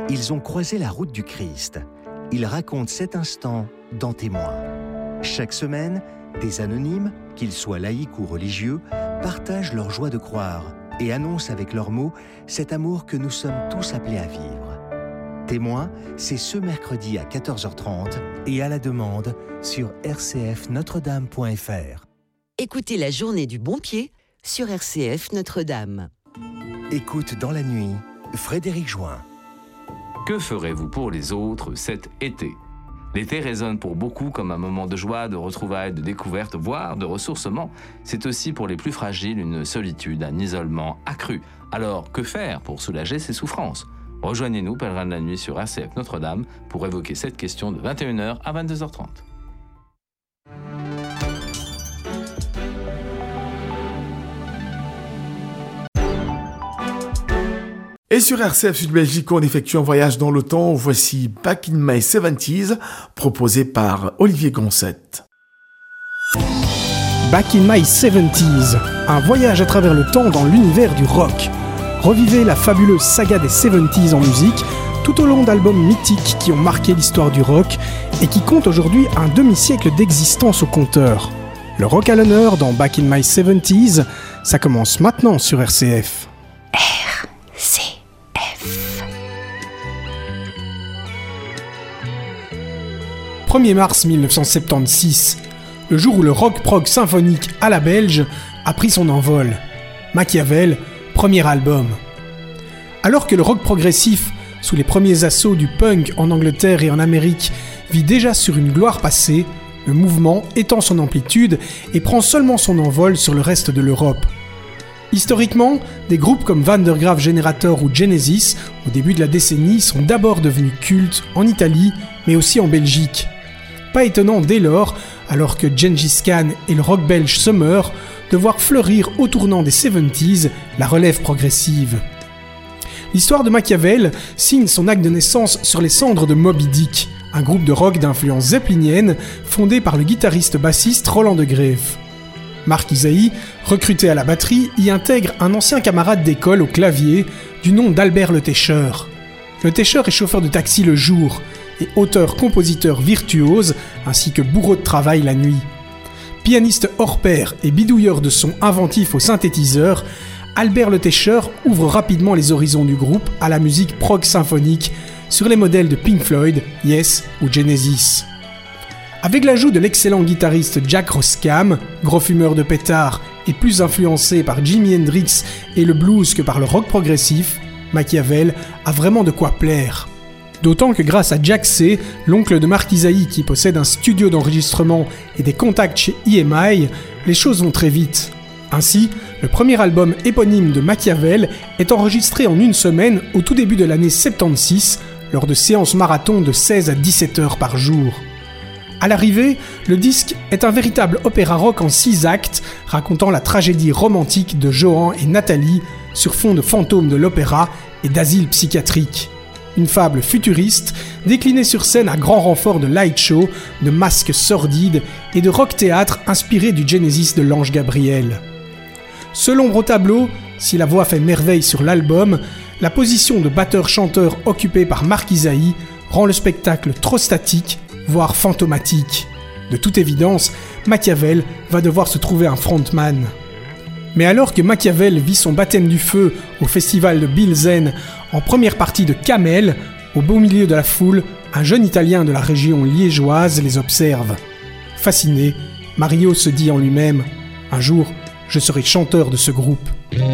ils ont croisé la route du Christ. Ils racontent cet instant dans Témoins. Chaque semaine, des anonymes, qu'ils soient laïcs ou religieux, partagent leur joie de croire et annoncent avec leurs mots cet amour que nous sommes tous appelés à vivre. Témoins, c'est ce mercredi à 14h30 et à la demande sur rcfnotredame.fr. Écoutez la journée du bon pied sur RCF Notre-Dame. Écoute dans la nuit, Frédéric Join. Que ferez-vous pour les autres cet été ? L'été résonne pour beaucoup comme un moment de joie, de retrouvailles, de découverte, voire de ressourcement. C'est aussi pour les plus fragiles une solitude, un isolement accru. Alors, que faire pour soulager ces souffrances ? Rejoignez-nous, Pèlerins de la Nuit, sur RCF Notre-Dame pour évoquer cette question de 21h à 22h30. Et sur RCF Sud Belgique, on effectue un voyage dans le temps. Voici Back in My 70s, proposé par Olivier Goncette. Back in My 70s, un voyage à travers le temps dans l'univers du rock. Revivez la fabuleuse saga des 70s en musique, tout au long d'albums mythiques qui ont marqué l'histoire du rock et qui comptent aujourd'hui un demi-siècle d'existence au compteur. Le rock à l'honneur dans Back in My 70s, ça commence maintenant sur RCF. 1er mars 1976, le jour où le rock prog symphonique à la belge a pris son envol. Machiavel, premier album. Alors que le rock progressif, sous les premiers assauts du punk en Angleterre et en Amérique, vit déjà sur une gloire passée, le mouvement étend son amplitude et prend seulement son envol sur le reste de l'Europe. Historiquement, des groupes comme Van der Graaf Generator ou Genesis, au début de la décennie, sont d'abord devenus cultes en Italie, mais aussi en Belgique. Pas étonnant dès lors, alors que Gengis Khan et le rock belge se meurent, de voir fleurir au tournant des 70s la relève progressive. L'histoire de Machiavel signe son acte de naissance sur les cendres de Moby Dick, un groupe de rock d'influence zeppelinienne fondé par le guitariste-bassiste Roland de Greef. Marc Isaïe, recruté à la batterie, y intègre un ancien camarade d'école au clavier du nom d'Albert Le Técheur. Le Técheur est chauffeur de taxi le jour et auteur-compositeur virtuose ainsi que bourreau de travail la nuit. Pianiste hors pair et bidouilleur de sons inventifs au synthétiseur, Albert Le Técheur ouvre rapidement les horizons du groupe à la musique prog symphonique sur les modèles de Pink Floyd, Yes ou Genesis. Avec l'ajout de l'excellent guitariste Jack Roskam, gros fumeur de pétard et plus influencé par Jimi Hendrix et le blues que par le rock progressif, Machiavel a vraiment de quoi plaire. D'autant que grâce à Jack C., l'oncle de Marc Isaïe qui possède un studio d'enregistrement et des contacts chez EMI, les choses vont très vite. Ainsi, le premier album éponyme de Machiavel est enregistré en une semaine au tout début de l'année 76, lors de séances marathon de 16 à 17 heures par jour. À l'arrivée, le disque est un véritable opéra rock en 6 actes, racontant la tragédie romantique de Johan et Nathalie sur fond de fantômes de l'opéra et d'asile psychiatrique. Une fable futuriste, déclinée sur scène à grand renfort de light show, de masques sordides et de rock-théâtre inspiré du Genesis de l'Ange Gabriel. Seul ombre au tableau, si la voix fait merveille sur l'album, la position de batteur-chanteur occupée par Marc Isaïe rend le spectacle trop statique, voire fantomatique. De toute évidence, Machiavel va devoir se trouver un frontman. Mais alors que Machiavel vit son baptême du feu au festival de Bilzen en première partie de Camel, au beau milieu de la foule, un jeune Italien de la région liégeoise les observe. Fasciné, Mario se dit en lui-même « Un jour, je serai chanteur de ce groupe ».